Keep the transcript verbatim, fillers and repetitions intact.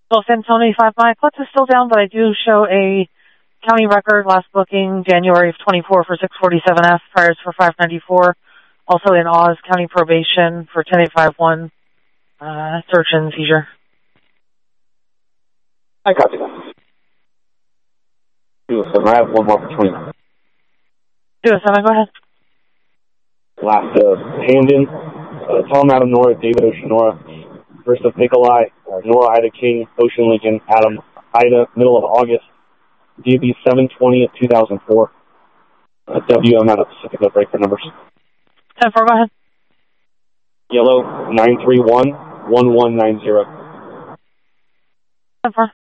Los Antonio five. My Eclipse is still down, but I do show a county record last booking January of twenty-four for six forty-seven F, priors for five ninety-four. Also in Oz, county probation for ten eight five one, uh, search and seizure. I copy that. two oh seven, I have one more for twenty-nine. two oh seven, go ahead. Last, uh, Handon, uh, Tom Adam Nora, David Oshinora. First of Nikolai, uh, Nora Ida King, Ocean Lincoln, Adam Ida, middle of August. D B seven twenty of two thousand four. Uh, W, I'm not a Pacific, no break for numbers. ten four, go ahead. Yellow, nine three one, one one nine zero. ten four.